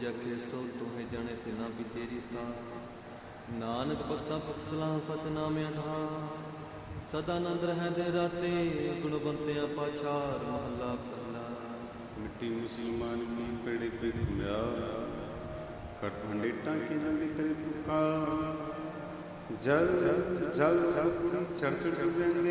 ਜਖੇ ਸੋ ਤੁਹੇ ਜਣੇ ਤਿਨਾ ਵੀ ਤੇਰੀ ਸਾਥ। ਨਾਨਕ ਭਗਤਾਂ ਪਕਸਲਾਂ ਸਚ ਨਾਮ ਆਧਾਰ। ਸਦਾ ਆਨੰਦ ਰਹਿ ਦੇ ਰਾਤੇ ਗੁਣ ਬੰਤਿਆਂ ਪਾਛਾਰ। ਮਹੱਲਾ ਪਹਿਲਾ। ਮਿੱਟੀ ਮੁਸਲਮਾਨ ਕੀ ਪੇੜੇ ਪੇ ਘੁੰਮਿਆ, ਕਟ ਭੰਡੇਟਾਂ ਕੇ ਨੰਦ ਕਰੇ ਪੁਕਾਰ। ਜਲ ਜਲ ਜਲ ਚੜ ਚੜ ਜਾएंगे